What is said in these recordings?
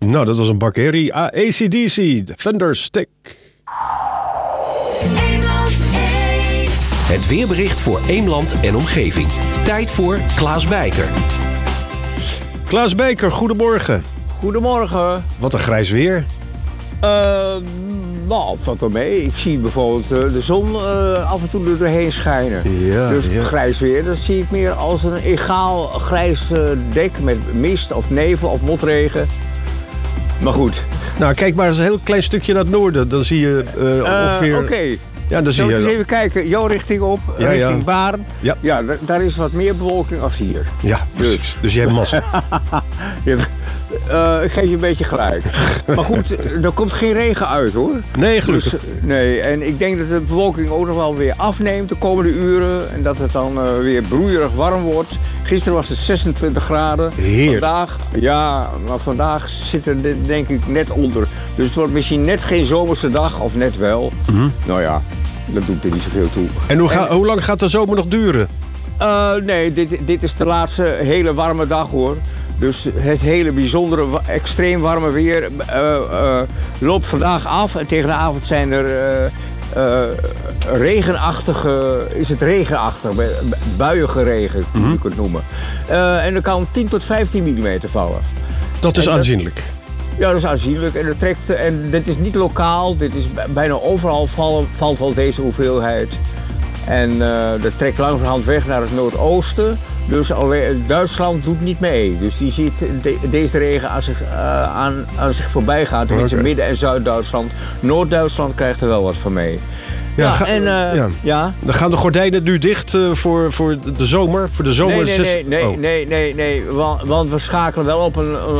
Nou, dat was een bakkerie. AC/DC, Thunderstick. Het weerbericht voor Eemland en omgeving. Tijd voor Klaas Bijker. Klaas Bijker, goedemorgen. Goedemorgen. Wat een grijs weer. Nou, valt wel mee. Ik zie bijvoorbeeld de zon af en toe er doorheen schijnen. Ja, dus ja. grijs weer, dat zie ik meer als een egaal grijs dek met mist of nevel of motregen. Maar goed. Nou, kijk maar eens een heel klein stukje naar het noorden. Dan zie je ongeveer... Oké. Ja, dan zie Zullen we je... eens even kijken, jouw richting op, Ja, richting ja. Baarn. Ja. Ja, daar is wat meer bewolking als hier. Ja, precies. Dus je hebt massa. Ik geef je een beetje gelijk. Maar goed, er komt geen regen uit hoor. Nee, gelukkig. Dus, nee, en ik denk dat de bewolking ook nog wel weer afneemt de komende uren. En dat het dan weer broeierig warm wordt. Gisteren was het 26 graden. Heerlijk. Vandaag, ja, maar vandaag zit er denk ik net onder. Dus het wordt misschien net geen zomerse dag, of net wel. Nou ja, dat doet er niet zoveel toe. En hoe lang gaat de zomer nog duren? Nee, dit is de laatste hele warme dag hoor. Dus het hele bijzondere, extreem warme weer loopt vandaag af. En tegen de avond zijn er regenachtig, buiige regen, hoe je kunt noemen. En er kan 10 tot 15 mm vallen. Dat is aanzienlijk. Ja, dat is aanzienlijk. En dit is niet lokaal, dit is bijna overal valt al deze hoeveelheid. En dat trekt langzamerhand weg naar het noordoosten. Dus Duitsland doet niet mee. Dus die ziet deze regen aan zich voorbij gaan. Tenminste Midden- en Zuid-Duitsland. Noord-Duitsland krijgt er wel wat van mee. Ja. Dan gaan de gordijnen nu dicht voor de zomer? Voor de zomer? Nee. Want we schakelen wel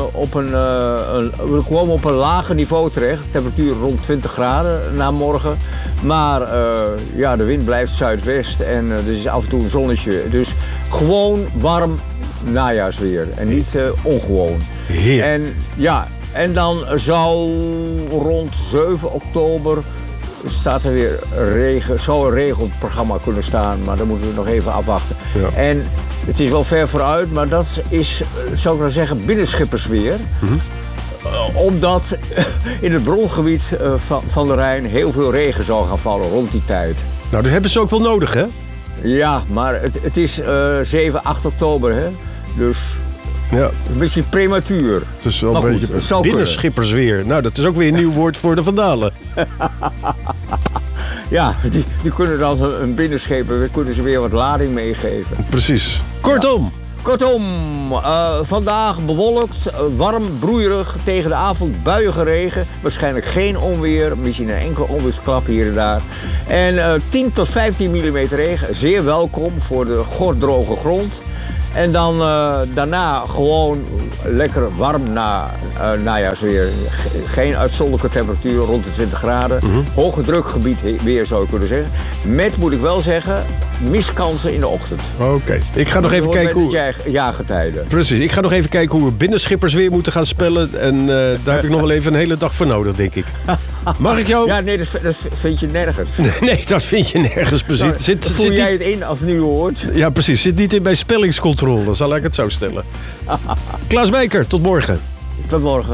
we komen op een lager niveau terecht. Temperatuur rond 20 graden na morgen. Maar de wind blijft zuidwest en er is af en toe een zonnetje. Dus gewoon warm najaarsweer en niet ongewoon. Heer. En dan zou rond 7 oktober staat er weer zou een regenprogramma kunnen staan, maar dan moeten we nog even afwachten. Ja. En het is wel ver vooruit, maar dat is, zou ik nou zeggen, binnenschippersweer. Omdat in het brongebied van de Rijn heel veel regen zal gaan vallen rond die tijd. Nou, dat hebben ze ook wel nodig, hè? Ja, maar het is 7, 8 oktober, hè? Dus ja. Een beetje prematuur. Het is wel een beetje binnenschippersweer. Nou, dat is ook weer een nieuw woord voor de vandalen. Ja, die kunnen dan een binnenschepen, kunnen ze weer wat lading meegeven. Precies. Kortom, vandaag bewolkt, warm, broeierig, tegen de avond buiige regen. Waarschijnlijk geen onweer, misschien een enkele onweersklap hier en daar. En 10 tot 15 mm regen, zeer welkom voor de gorddroge grond. En dan daarna gewoon lekker warm najaarsweer. Geen uitzonderlijke temperatuur rond de 20 graden. Hoge drukgebied weer zou je kunnen zeggen. Met, moet ik wel zeggen, miskansen in de ochtend. Oké. Ik ga nog even kijken hoe... jaargetijden. Precies. Ik ga nog even kijken hoe we binnenschippers weer moeten gaan spellen. En daar heb ik nog wel even een hele dag voor nodig, denk ik. Mag ik jou... Ja, nee, dat vind je nergens. Nee, dat vind je nergens. Precies. Voel jij het in als het nu hoort? Ja, precies. Zit niet in mijn spellingscontrole, zal ik het zo stellen. Klaas Bijker, tot morgen. Tot morgen.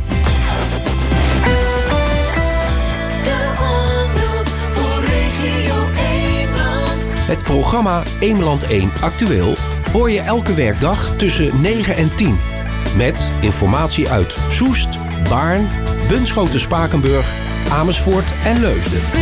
Het programma Eemland 1 Actueel hoor je elke werkdag tussen 9 en 10. Met informatie uit Soest, Baarn, Bunschoten-Spakenburg, Amersfoort en Leusden.